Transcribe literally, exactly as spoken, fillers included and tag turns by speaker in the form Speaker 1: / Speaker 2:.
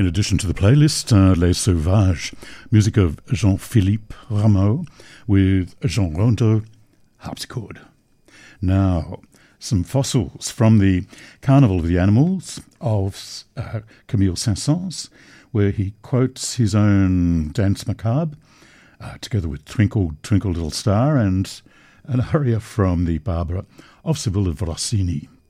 Speaker 1: In addition to the playlist, uh, Les Sauvages, music of Jean-Philippe Rameau with Jean Rondeau harpsichord. Now, some fossils from the Carnival of the Animals of uh, Camille Saint-Saëns, where he quotes his own Danse Macabre, uh, together with Twinkle, Twinkle Little Star, and an aria from the Barbara of Seville of Rossini.